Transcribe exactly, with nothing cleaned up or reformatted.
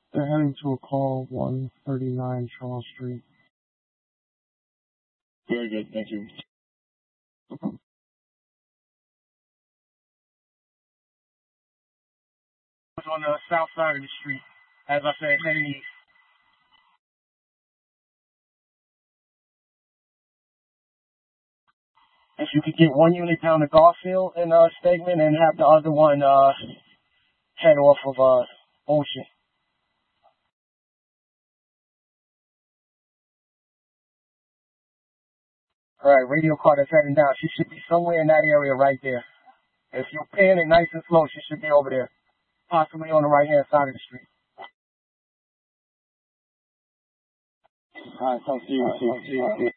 They're heading to a call one thirty-nine Charles Street. Very good, thank you. On the south side of the street, as I said, heading east. If you could get one unit down to Garfield and uh, Stegman and have the other one uh, head off of uh, Ocean. All right, radio car that's heading down. She should be somewhere in that area right there. If you're paying it nice and slow, she should be over there, possibly on the right-hand side of the street. All right, so see you, see you, see you, see you.